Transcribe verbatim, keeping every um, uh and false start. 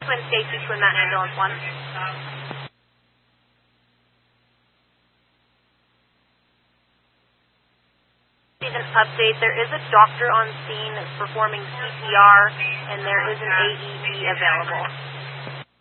Twin Stacy, Twin Mountain Ambulance one. An update, there is a doctor on scene performing C P R, and there is an A E D available.